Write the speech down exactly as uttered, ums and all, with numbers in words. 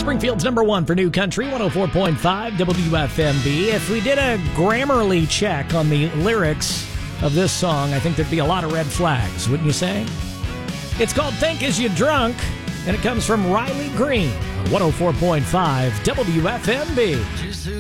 Springfield's number one for New Country, one oh four point five W F M B. If we did a Grammarly check on the lyrics of this song, I think there'd be a lot of red flags, wouldn't you say? It's called Think Is You Drunk, and it comes from Riley Green on one oh four point five W F M B.